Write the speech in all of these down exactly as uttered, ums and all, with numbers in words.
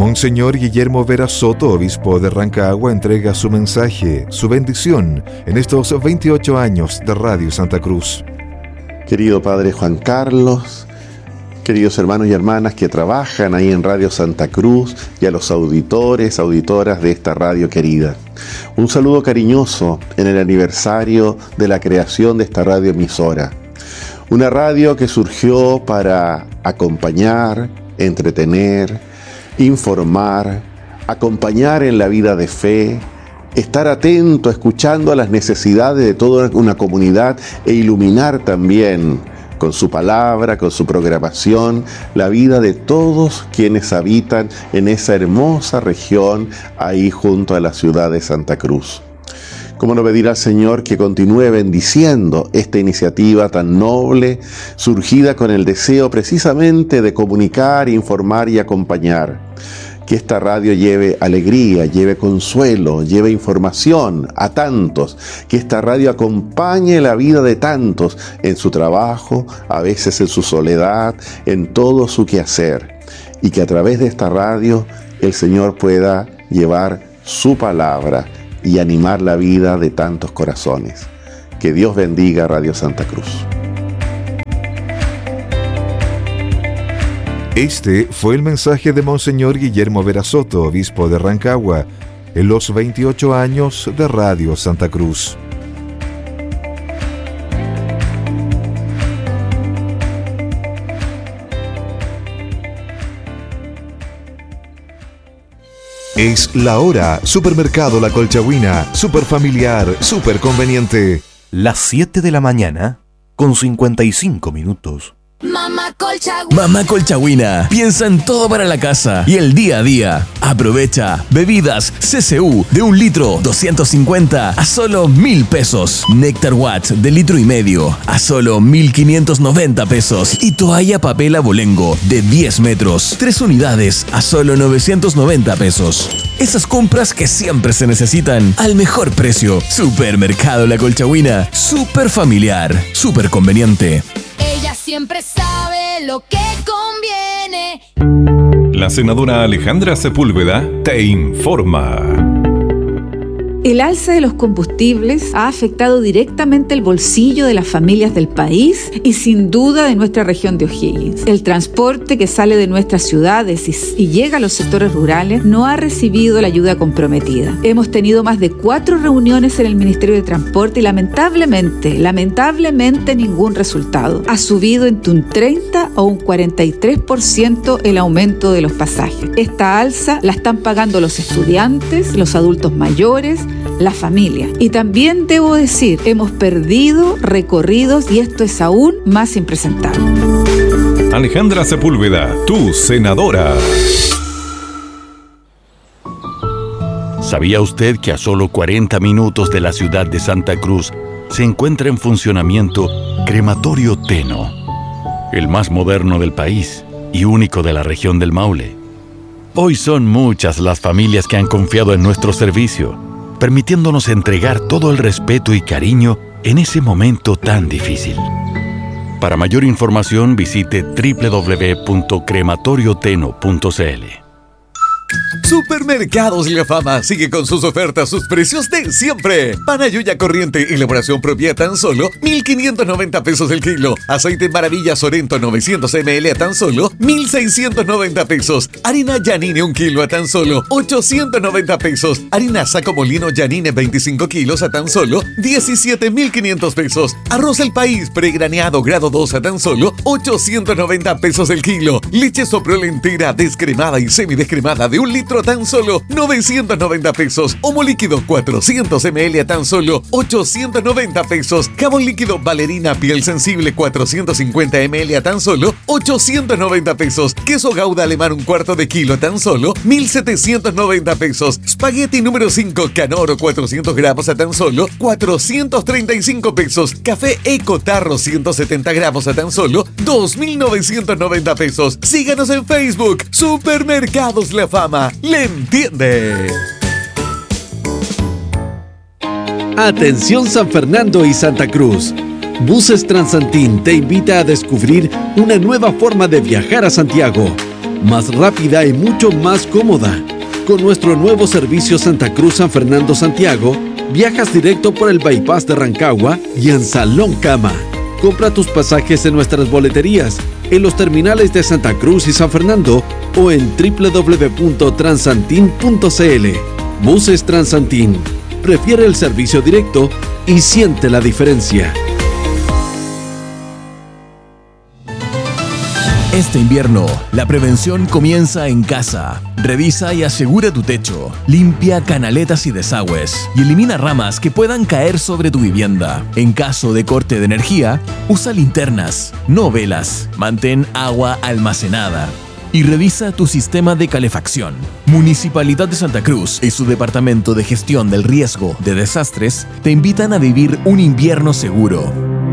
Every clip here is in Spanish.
Monseñor Guillermo Vera Soto, obispo de Rancagua, entrega su mensaje, su bendición en estos veintiocho años de Radio Santa Cruz. Querido Padre Juan Carlos, queridos hermanos y hermanas que trabajan ahí en Radio Santa Cruz y a los auditores, auditoras de esta radio querida. Un saludo cariñoso en el aniversario de la creación de esta radioemisora. Una radio que surgió para acompañar, entretener, informar, acompañar en la vida de fe, estar atento, escuchando a las necesidades de toda una comunidad e iluminar también con su palabra, con su programación, la vida de todos quienes habitan en esa hermosa región ahí junto a la ciudad de Santa Cruz. ¿Cómo no pedir al Señor que continúe bendiciendo esta iniciativa tan noble, surgida con el deseo precisamente de comunicar, informar y acompañar? Que esta radio lleve alegría, lleve consuelo, lleve información a tantos, que esta radio acompañe la vida de tantos en su trabajo, a veces en su soledad, en todo su quehacer, y que a través de esta radio el Señor pueda llevar su palabra y animar la vida de tantos corazones. Que Dios bendiga Radio Santa Cruz. Este fue el mensaje de Monseñor Guillermo Vera Soto, obispo de Rancagua, en los veintiocho años de Radio Santa Cruz. Es la hora. Supermercado La Colchagüina. Super familiar, super conveniente. Las siete de la mañana con cincuenta y cinco minutos. Mamá Colchagüina. Mamá Colchagüina piensa en todo para la casa y el día a día. Aprovecha bebidas C C U de un litro doscientos cincuenta a solo mil pesos. Néctar Watts de litro y medio a solo mil quinientos noventa pesos. Y toalla papel abolengo de diez metros, tres unidades a solo novecientos noventa pesos. Esas compras que siempre se necesitan al mejor precio. Supermercado La Colchagüina. Super familiar, super conveniente. Ella siempre sabe lo que conviene. La senadora Alejandra Sepúlveda te informa. El alza de los combustibles ha afectado directamente el bolsillo de las familias del país y sin duda de nuestra región de O'Higgins. El transporte que sale de nuestras ciudades y, y llega a los sectores rurales no ha recibido la ayuda comprometida. Hemos tenido más de cuatro reuniones en el Ministerio de Transporte y lamentablemente, lamentablemente ningún resultado. Ha subido entre un treinta o un cuarenta y tres por ciento el aumento de los pasajes. Esta alza la están pagando los estudiantes, los adultos mayores, la familia. Y también debo decir, hemos perdido recorridos y esto es aún más impresentable. Alejandra Sepúlveda, tu senadora. ¿Sabía usted que a solo cuarenta minutos de la ciudad de Santa Cruz se encuentra en funcionamiento Crematorio Teno, el más moderno del país y único de la región del Maule? Hoy son muchas las familias que han confiado en nuestro servicio, permitiéndonos entregar todo el respeto y cariño en ese momento tan difícil. Para mayor información visite doble u doble u doble u punto crematorio teno punto c l. Supermercados La Fama sigue con sus ofertas, sus precios de siempre. Pan Ayuya corriente, elaboración propia, tan solo mil quinientos noventa pesos el kilo. Aceite Maravilla Sorento novecientos mililitros a tan solo mil seiscientos noventa pesos. Harina Yanine un kilo a tan solo ochocientos noventa pesos. Harina Saco Molino Yanine veinticinco kilos a tan solo diecisiete mil quinientos pesos. Arroz El País pregraneado grado dos a tan solo ochocientos noventa pesos el kilo. Leche Soprole entera, descremada y semidescremada de un litro a tan solo novecientos noventa pesos. Homo líquido cuatrocientos mililitros a tan solo ochocientos noventa pesos. Jabón líquido Valerina piel sensible cuatrocientos cincuenta mililitros a tan solo ochocientos noventa pesos. Queso Gouda alemán un cuarto de kilo a tan solo mil setecientos noventa pesos. Spaghetti número cinco Canoro cuatrocientos gramos a tan solo cuatrocientos treinta y cinco pesos. Café Eco Tarro ciento setenta gramos a tan solo dos mil novecientos noventa pesos. Síganos en Facebook. Supermercados La Fama. ¡Le entiende! Atención San Fernando y Santa Cruz. Buses Transantín te invita a descubrir una nueva forma de viajar a Santiago. más rápida y mucho más cómoda. Con nuestro nuevo servicio Santa Cruz San Fernando Santiago, viajas directo por el bypass de Rancagua y en Salón Cama. Compra tus pasajes en nuestras boleterías, en los terminales de Santa Cruz y San Fernando o en doble u doble u doble u punto transantin punto c l. Buses Transantin. Prefiere el servicio directo y siente la diferencia. Este invierno, la prevención comienza en casa. Revisa y asegura tu techo. Limpia canaletas y desagües. Y elimina ramas que puedan caer sobre tu vivienda. En caso de corte de energía, usa linternas, no velas. Mantén agua almacenada. Y revisa tu sistema de calefacción. Municipalidad de Santa Cruz y su Departamento de Gestión del Riesgo de Desastres te invitan a vivir un invierno seguro.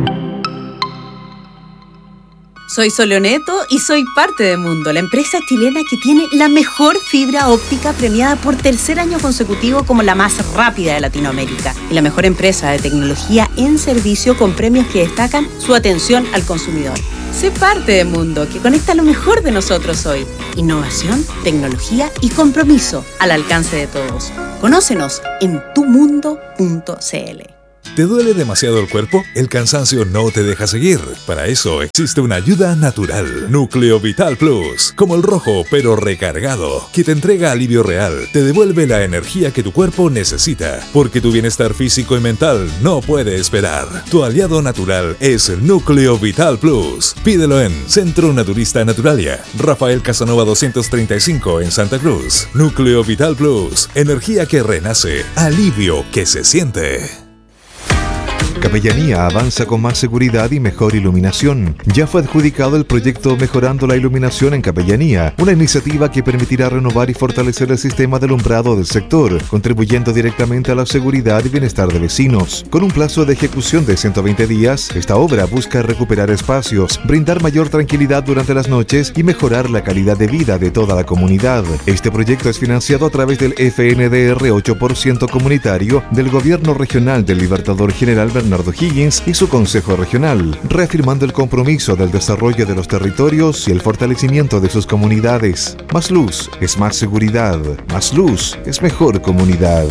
Soy Soloneto y soy parte de Mundo, la empresa chilena que tiene la mejor fibra óptica premiada por tercer año consecutivo como la más rápida de Latinoamérica y la mejor empresa de tecnología en servicio con premios que destacan su atención al consumidor. Sé parte de Mundo, que conecta lo mejor de nosotros hoy. Innovación, tecnología y compromiso al alcance de todos. Conócenos en tu mundo punto c l. ¿Te duele demasiado el cuerpo? El cansancio no te deja seguir. Para eso existe una ayuda natural. Núcleo Vital Plus, como el rojo pero recargado, que te entrega alivio real, te devuelve la energía que tu cuerpo necesita, porque tu bienestar físico y mental no puede esperar. Tu aliado natural es Núcleo Vital Plus. Pídelo en Centro Naturista Naturalia, Rafael Casanova doscientos treinta y cinco en Santa Cruz. Núcleo Vital Plus, energía que renace, alivio que se siente. Capellanía avanza con más seguridad y mejor iluminación. Ya fue adjudicado el proyecto Mejorando la Iluminación en Capellanía, una iniciativa que permitirá renovar y fortalecer el sistema de alumbrado del sector, contribuyendo directamente a la seguridad y bienestar de vecinos. Con un plazo de ejecución de ciento veinte días, esta obra busca recuperar espacios, brindar mayor tranquilidad durante las noches y mejorar la calidad de vida de toda la comunidad. Este proyecto es financiado a través del F N D R ocho por ciento comunitario del Gobierno Regional del Libertador General Bernardo Higgins y su Consejo Regional, reafirmando el compromiso del desarrollo de los territorios y el fortalecimiento de sus comunidades. Más luz es más seguridad, más luz es mejor comunidad.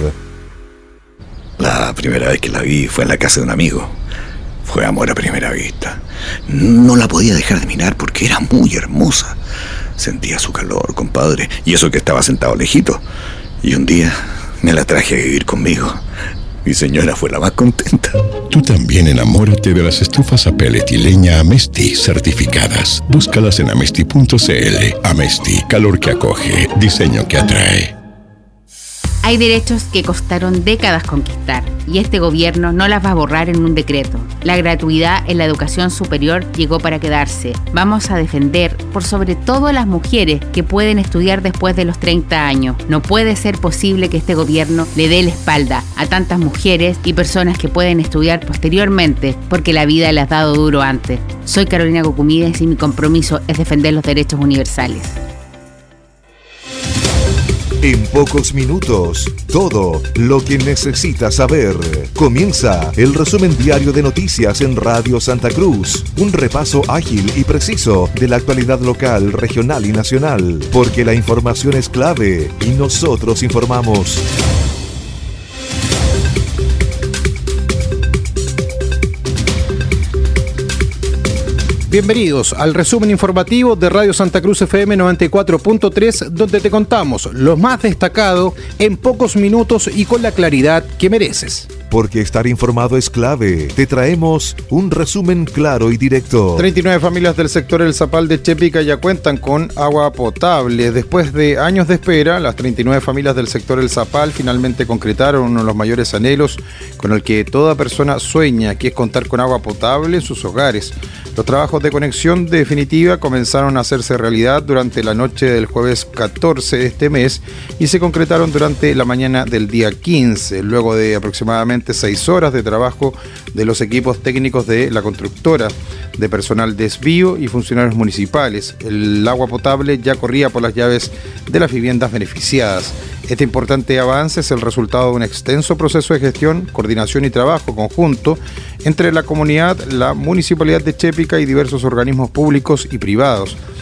La primera vez que la vi fue en la casa de un amigo. Fue amor a primera vista. No la podía dejar de mirar porque era muy hermosa. Sentía su calor, compadre, y eso que estaba sentado lejito. Y un día me la traje a vivir conmigo. Mi señora fue la más contenta. Tú también enamórate de las estufas a pellet y leña Amesti certificadas. Búscalas en amesti punto c l. Amesti, calor que acoge, diseño que atrae. Hay derechos que costaron décadas conquistar y este gobierno no las va a borrar en un decreto. La gratuidad en la educación superior llegó para quedarse. Vamos a defender por sobre todo a las mujeres que pueden estudiar después de los treinta años. No puede ser posible que este gobierno le dé la espalda a tantas mujeres y personas que pueden estudiar posteriormente porque la vida les ha dado duro antes. Soy Carolina Cocumides y mi compromiso es defender los derechos universales. En pocos minutos, todo lo que necesitas saber. Comienza el resumen diario de noticias en Radio Santa Cruz. Un repaso ágil y preciso de la actualidad local, regional y nacional. Porque la información es clave y nosotros informamos. Bienvenidos al resumen informativo de Radio Santa Cruz F M noventa y cuatro punto tres, donde te contamos lo más destacado en pocos minutos y con la claridad que mereces. Porque estar informado es clave. Te traemos un resumen claro y directo. treinta y nueve familias del sector El Zapal de Chepica ya cuentan con agua potable. Después de años de espera, las treinta y nueve familias del sector El Zapal finalmente concretaron uno de los mayores anhelos con el que toda persona sueña, que es contar con agua potable en sus hogares. Los trabajos de conexión definitiva comenzaron a hacerse realidad durante la noche del jueves catorce de este mes y se concretaron durante la mañana del día quince, luego de aproximadamente seis horas de trabajo de los equipos técnicos de la constructora, de personal desvío y funcionarios municipales. El agua potable ya corría por las llaves de las viviendas beneficiadas. Este importante avance es el resultado de un extenso proceso de gestión, coordinación y trabajo conjunto entre la comunidad, la Municipalidad de Chepica y diversos organismos públicos y privados.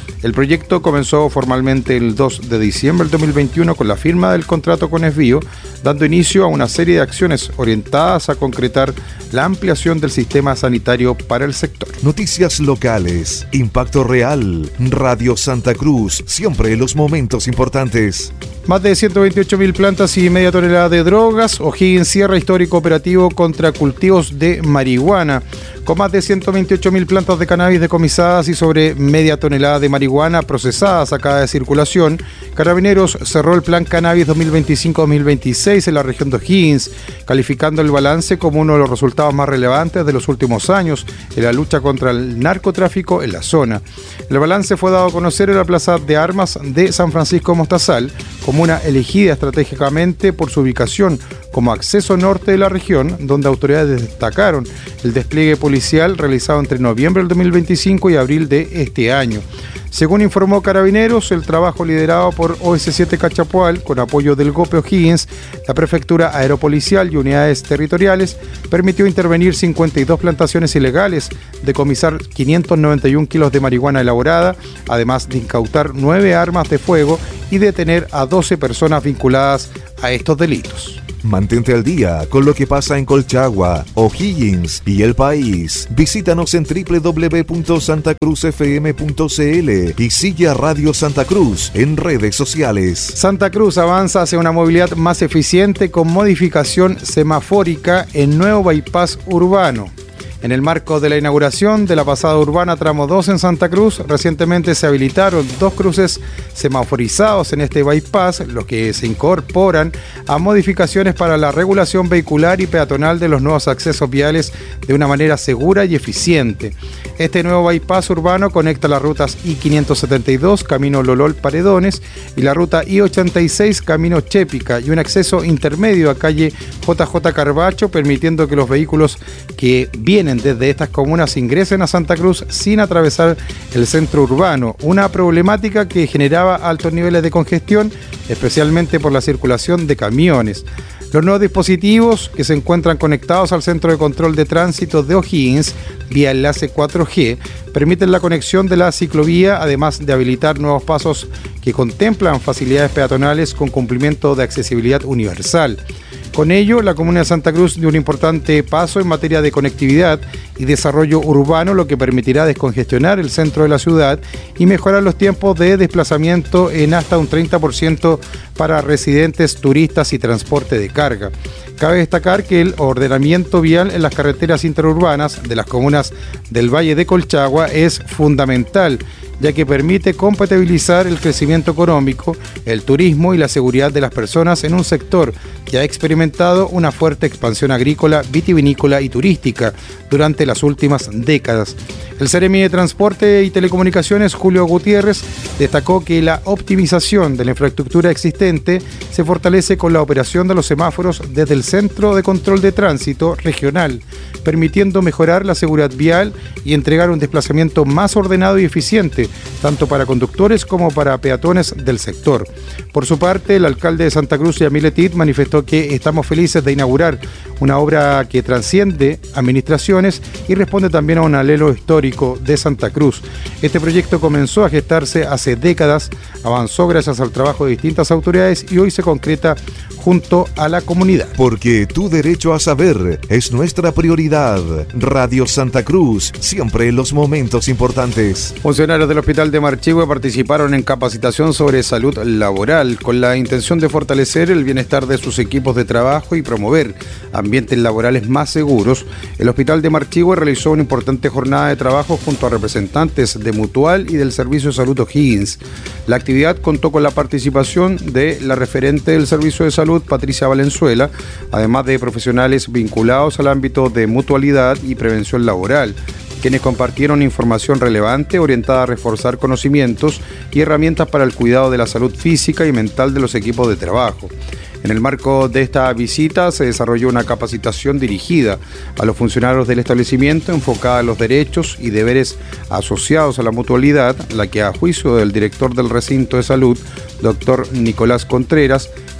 El proyecto comenzó formalmente el dos de diciembre del dos mil veintiuno con la firma del contrato con Esbio, dando inicio a una serie de acciones orientadas a concretar la ampliación del sistema sanitario para el sector. Noticias locales, impacto real, Radio Santa Cruz, siempre en los momentos importantes. Más de ciento veintiocho mil plantas y media tonelada de drogas. O'Higgins cierra histórico operativo contra cultivos de marihuana. Con más de ciento veintiocho mil plantas de cannabis decomisadas y sobre media tonelada de marihuana procesada sacada de circulación, Carabineros cerró el Plan Cannabis dos mil veinticinco dos mil veintiséis en la región de O'Higgins, calificando el balance como uno de los resultados más relevantes de los últimos años en la lucha contra el narcotráfico en la zona. El balance fue dado a conocer en la Plaza de Armas de San Francisco de Mostazal, comuna elegida estratégicamente por su ubicación como acceso norte de la región, donde autoridades destacaron el despliegue policial realizado entre noviembre del dos mil veinticinco y abril de este año. Según informó Carabineros, el trabajo liderado por O S siete Cachapoal, con apoyo del GOPE O'Higgins, la Prefectura Aeropolicial y unidades territoriales, permitió intervenir cincuenta y dos plantaciones ilegales, decomisar quinientos noventa y un kilos de marihuana elaborada, además de incautar nueve armas de fuego y detener a doce personas vinculadas a estos delitos. Mantente al día con lo que pasa en Colchagua, O'Higgins y el país. Visítanos en doble u doble u doble u punto santa cruz f m punto c l y sigue a Radio Santa Cruz en redes sociales. Santa Cruz avanza hacia una movilidad más eficiente con modificación semafórica en nuevo bypass urbano. En el marco de la inauguración de la pasada urbana tramo dos en Santa Cruz, recientemente se habilitaron dos cruces semaforizados en este bypass, los que se incorporan a modificaciones para la regulación vehicular y peatonal de los nuevos accesos viales de una manera segura y eficiente. Este nuevo bypass urbano conecta las rutas I quinientos setenta y dos, camino Lolol Paredones, y la ruta I ochenta y seis, camino Chépica, y un acceso intermedio a calle J J Carbacho, permitiendo que los vehículos que vienen desde estas comunas ingresen a Santa Cruz sin atravesar el centro urbano, una problemática que generaba altos niveles de congestión, especialmente por la circulación de camiones. Los nuevos dispositivos que se encuentran conectados al Centro de Control de Tránsito de O'Higgins, vía enlace cuatro G, permiten la conexión de la ciclovía, además de habilitar nuevos pasos que contemplan facilidades peatonales con cumplimiento de accesibilidad universal. Con ello, la comuna de Santa Cruz dio un importante paso en materia de conectividad y desarrollo urbano, lo que permitirá descongestionar el centro de la ciudad y mejorar los tiempos de desplazamiento en hasta un treinta por ciento para residentes, turistas y transporte de carga. Cabe destacar que el ordenamiento vial en las carreteras interurbanas de las comunas del Valle de Colchagua es fundamental, ya que permite compatibilizar el crecimiento económico, el turismo y la seguridad de las personas en un sector que ha experimentado una fuerte expansión agrícola, vitivinícola y turística durante las últimas décadas. El Seremi de Transporte y Telecomunicaciones, Julio Gutiérrez, destacó que la optimización de la infraestructura existente se fortalece con la operación de los semáforos desde el Centro de Control de Tránsito regional, permitiendo mejorar la seguridad vial y entregar un desplazamiento más ordenado y eficiente, tanto para conductores como para peatones del sector. Por su parte, el alcalde de Santa Cruz, Yamil Etit, manifestó que estamos felices de inaugurar una obra que transciende administraciones y responde también a un anhelo histórico de Santa Cruz. Este proyecto comenzó a gestarse hace décadas, avanzó gracias al trabajo de distintas autoridades y hoy se concreta junto a la comunidad. Porque tu derecho a saber es nuestra prioridad. Radio Santa Cruz, siempre en los momentos importantes. Funcionarios del Hospital de Marchihue participaron en capacitación sobre salud laboral con la intención de fortalecer el bienestar de sus equipos de trabajo y promover ambientes laborales más seguros. El Hospital de Marchihue realizó una importante jornada de trabajo junto a representantes de Mutual y del Servicio de Salud O'Higgins. La actividad contó con la participación de la referente del Servicio de Salud, Patricia Valenzuela, además de profesionales vinculados al ámbito de mutualidad y prevención laboral, quienes compartieron información relevante orientada a reforzar conocimientos y herramientas para el cuidado de la salud física y mental de los equipos de trabajo. En el marco de esta visita se desarrolló una capacitación dirigida a los funcionarios del establecimiento enfocada a los derechos y deberes asociados a la mutualidad, la que a juicio del director del recinto de salud, doctor Nicolás Contreras,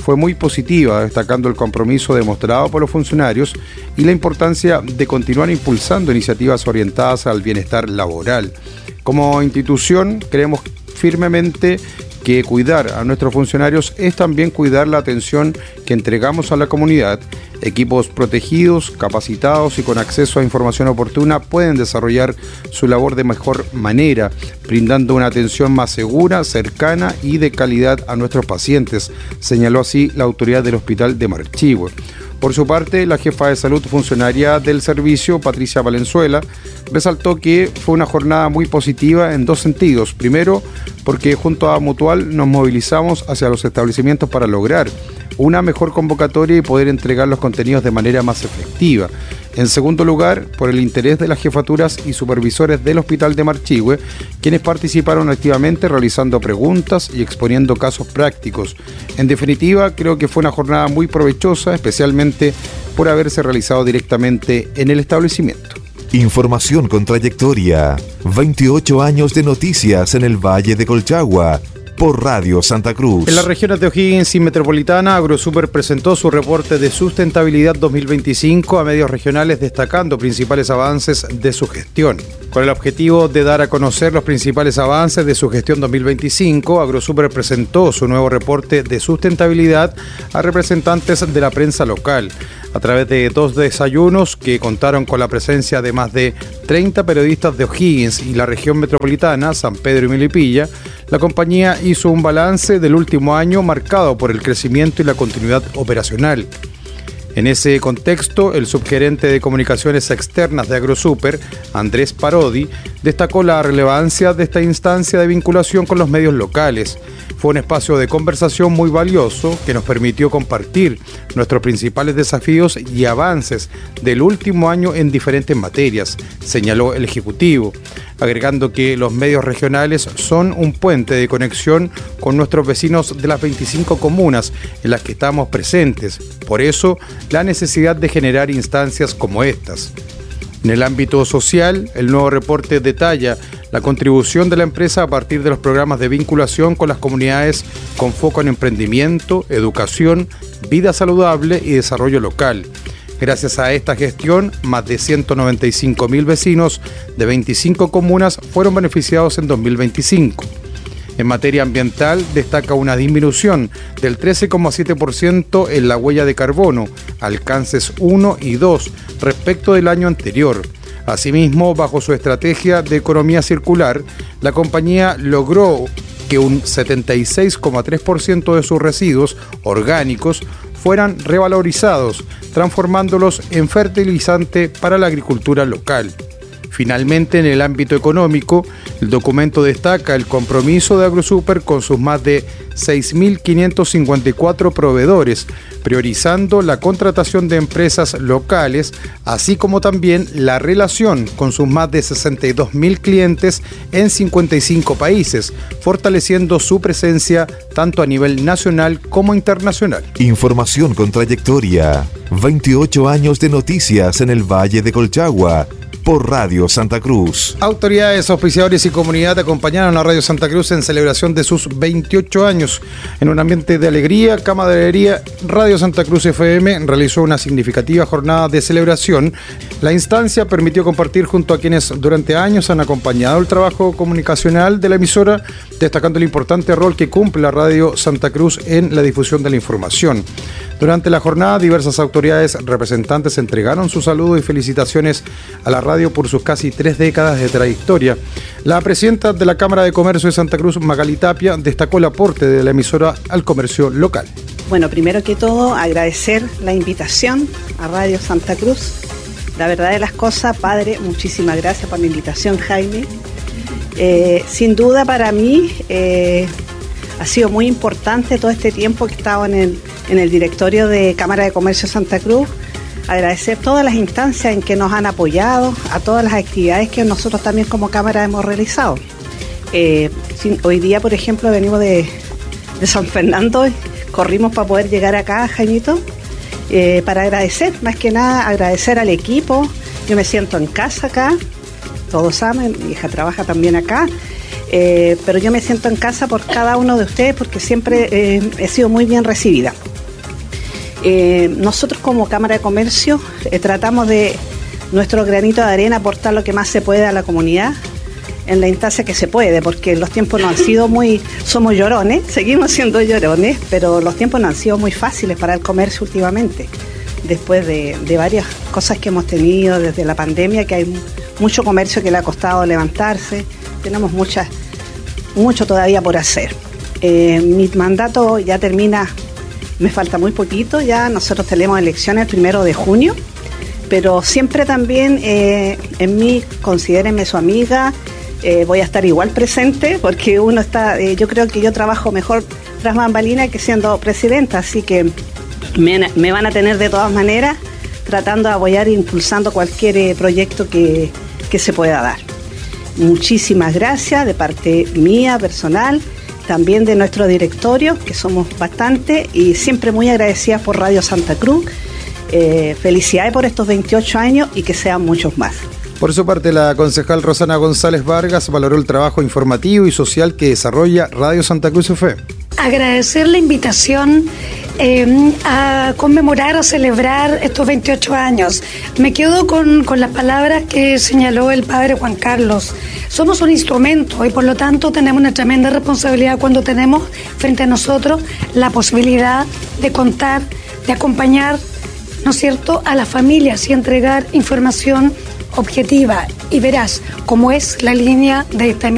fue muy positiva, destacando el compromiso demostrado por los funcionarios y la importancia de continuar impulsando iniciativas orientadas al bienestar laboral. Como institución, creemos firmemente que cuidar a nuestros funcionarios es también cuidar la atención que entregamos a la comunidad. Equipos protegidos, capacitados y con acceso a información oportuna pueden desarrollar su labor de mejor manera, brindando una atención más segura, cercana y de calidad a nuestros pacientes, señaló así la autoridad del Hospital de Marchihue. Por su parte, la jefa de salud funcionaria del servicio, Patricia Valenzuela, resaltó que fue una jornada muy positiva en dos sentidos. Primero, porque junto a Mutual nos movilizamos hacia los establecimientos para lograr una mejor convocatoria y poder entregar los contenidos de manera más efectiva. En segundo lugar, por el interés de las jefaturas y supervisores del Hospital de Marchihue, quienes participaron activamente realizando preguntas y exponiendo casos prácticos. En definitiva, creo que fue una jornada muy provechosa, especialmente por haberse realizado directamente en el establecimiento. Información con trayectoria. veintiocho años de noticias en el Valle de Colchagua. Por Radio Santa Cruz. En las regiones de O'Higgins y Metropolitana, AgroSuper presentó su reporte de sustentabilidad dos mil veinticinco a medios regionales, destacando principales avances de su gestión. Con el objetivo de dar a conocer los principales avances de su gestión dos mil veinticinco, AgroSuper presentó su nuevo reporte de sustentabilidad a representantes de la prensa local. A través de dos desayunos que contaron con la presencia de más de treinta periodistas de O'Higgins y la región metropolitana, San Pedro y Melipilla, la compañía hizo un balance del último año marcado por el crecimiento y la continuidad operacional. En ese contexto, el subgerente de comunicaciones externas de AgroSuper, Andrés Parodi, destacó la relevancia de esta instancia de vinculación con los medios locales. Fue un espacio de conversación muy valioso que nos permitió compartir nuestros principales desafíos y avances del último año en diferentes materias, señaló el ejecutivo, agregando que los medios regionales son un puente de conexión con nuestros vecinos de las veinticinco comunas en las que estamos presentes. Por eso, la necesidad de generar instancias como estas. En el ámbito social, el nuevo reporte detalla la contribución de la empresa a partir de los programas de vinculación con las comunidades con foco en emprendimiento, educación, vida saludable y desarrollo local. Gracias a esta gestión, más de ciento noventa y cinco mil vecinos de veinticinco comunas fueron beneficiados en dos mil veinticinco. En materia ambiental, destaca una disminución del trece coma siete por ciento en la huella de carbono, alcances uno y dos, respecto del año anterior. Asimismo, bajo su estrategia de economía circular, la compañía logró que un setenta y seis coma tres por ciento de sus residuos orgánicos fueran revalorizados, transformándolos en fertilizante para la agricultura local. Finalmente, en el ámbito económico, el documento destaca el compromiso de AgroSuper con sus más de seis mil quinientos cincuenta y cuatro proveedores, priorizando la contratación de empresas locales, así como también la relación con sus más de sesenta y dos mil clientes en cincuenta y cinco países, fortaleciendo su presencia tanto a nivel nacional como internacional. Información con trayectoria. veintiocho años de noticias en el Valle de Colchagua. Por Radio Santa Cruz. Autoridades, auspiciadores y comunidad acompañaron a Radio Santa Cruz en celebración de sus veintiocho años. En un ambiente de alegría, Camaradería, Radio Santa Cruz F M realizó una significativa jornada de celebración. La instancia permitió compartir junto a quienes durante años han acompañado el trabajo comunicacional de la emisora, destacando el importante rol que cumple la Radio Santa Cruz en la difusión de la información. Durante la jornada, diversas autoridades representantes entregaron sus saludos y felicitaciones a la radio por sus casi tres décadas de trayectoria. La presidenta de la Cámara de Comercio de Santa Cruz, Magali Tapia, destacó el aporte de la emisora al comercio local. Bueno, primero que todo, agradecer la invitación a Radio Santa Cruz. La verdad de las cosas, padre, muchísimas gracias por la invitación, Jaime. Eh, sin duda para mí eh, ha sido muy importante todo este tiempo que he estado en el, en el directorio de Cámara de Comercio Santa Cruz. Agradecer todas las instancias en que nos han apoyado, a todas las actividades que nosotros también como Cámara hemos realizado. Eh, sin, hoy día, por ejemplo, venimos de, de San Fernando, corrimos para poder llegar acá, Jaimito, eh, para agradecer, más que nada agradecer al equipo. Yo me siento en casa acá, todos saben, mi hija trabaja también acá, eh, pero yo me siento en casa por cada uno de ustedes porque siempre eh, he sido muy bien recibida. Eh, nosotros como Cámara de Comercio eh, tratamos de nuestro granito de arena aportar lo que más se puede a la comunidad en la instancia que se puede, porque los tiempos no han sido muy, somos llorones, seguimos siendo llorones, pero los tiempos no han sido muy fáciles para el comercio últimamente, después de, de varias cosas que hemos tenido desde la pandemia, que hay mucho comercio que le ha costado levantarse, tenemos muchas, mucho todavía por hacer. Eh, mi mandato ya termina, me falta muy poquito, ya nosotros tenemos elecciones el primero de junio, pero siempre también eh, en mí, considérenme su amiga, eh, voy a estar igual presente, porque uno está, eh, yo creo que yo trabajo mejor tras bambalinas que siendo presidenta, así que me, me van a tener de todas maneras, tratando de apoyar e impulsando cualquier eh, proyecto que, que se pueda dar. Muchísimas gracias de parte mía, personal, también de nuestro directorio, que somos bastante, y siempre muy agradecidas por Radio Santa Cruz. Eh, felicidades por estos veintiocho años y que sean muchos más. Por su parte, la concejal Rosana González Vargas valoró el trabajo informativo y social que desarrolla Radio Santa Cruz F M. Agradecer la invitación eh, a conmemorar, a celebrar estos veintiocho años. Me quedo con, con las palabras que señaló el padre Juan Carlos. Somos un instrumento y por lo tanto tenemos una tremenda responsabilidad cuando tenemos frente a nosotros la posibilidad de contar, de acompañar, ¿no es cierto?, a las familias y entregar información objetiva y veraz, como es la línea de esta